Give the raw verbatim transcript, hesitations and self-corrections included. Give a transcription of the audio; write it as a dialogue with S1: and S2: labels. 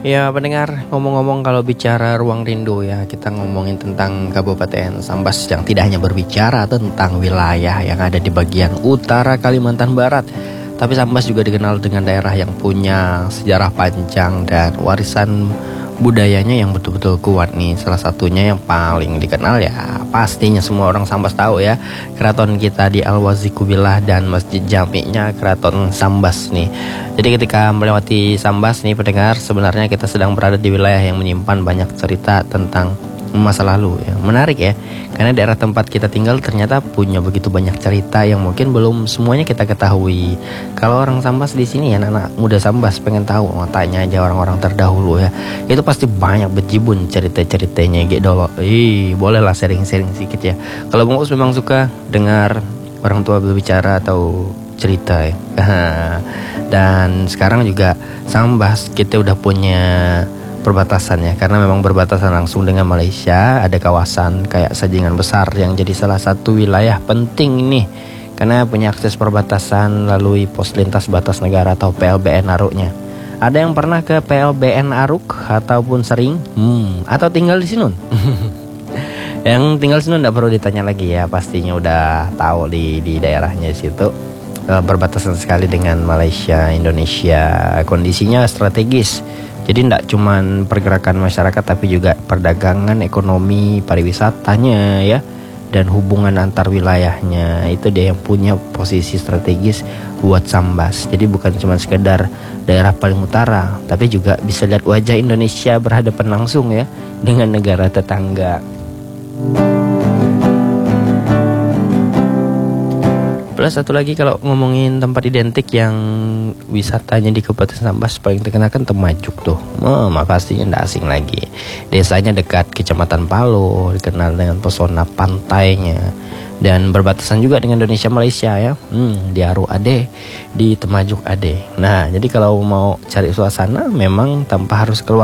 S1: Ya pendengar, ngomong-ngomong kalau bicara ruang rindu ya, kita ngomongin tentang Kabupaten Sambas yang tidak hanya berbicara tentang wilayah yang ada di bagian utara Kalimantan Barat, tapi Sambas juga dikenal dengan daerah yang punya sejarah panjang dan warisan budayanya yang betul-betul kuat nih. Salah satunya yang paling dikenal ya pastinya semua orang Sambas tahu ya, keraton kita di Al-Wazi Kubillah dan Masjid Jami'nya Keraton Sambas nih. Jadi ketika melewati Sambas nih pendengar, sebenarnya kita sedang berada di wilayah yang menyimpan banyak cerita tentang masa lalu ya. Menarik ya, karena daerah tempat kita tinggal ternyata punya begitu banyak cerita yang mungkin belum semuanya kita ketahui. Kalau orang Sambas di sini ya, anak-anak muda Sambas pengen tahu, oh, tanya aja orang-orang terdahulu ya. Itu pasti banyak bejibun cerita-ceritanya gitu loh. Ih, bolehlah sharing-sharing sedikit ya. Kalau Bung Us memang suka dengar orang tua berbicara atau cerita ya. Dan sekarang juga Sambas kita udah punya perbatasan ya, karena memang berbatasan langsung dengan Malaysia. Ada kawasan kayak Sajingan Besar yang jadi salah satu wilayah penting nih, karena punya akses perbatasan melalui pos lintas batas negara atau P L B N Aruknya. Ada yang pernah ke P L B N Aruk ataupun sering hmm, atau tinggal di Sinun? Yang tinggal di Sinun tidak perlu ditanya lagi ya, pastinya udah tahu di di daerahnya situ e, berbatasan sekali dengan Malaysia, Indonesia. Kondisinya strategis. Jadi tidak cuman pergerakan masyarakat, tapi juga perdagangan, ekonomi, pariwisatanya ya, dan hubungan antar wilayahnya. Itu dia yang punya posisi strategis buat Sambas. Jadi bukan cuma sekedar daerah paling utara, tapi juga bisa lihat wajah Indonesia berhadapan langsung ya dengan negara tetangga. Plus satu lagi, kalau ngomongin tempat identik yang wisatanya di Kabupaten Sambas paling terkenal kan Temajuk tuh. Oh, pastinya tidak asing lagi. Desanya dekat Kecamatan Palo, dikenal dengan pesona pantainya, dan berbatasan juga dengan Indonesia Malaysia ya. Hmm, di Aruk ade, di Temajuk ade. Nah, jadi kalau mau cari suasana memang tanpa harus keluar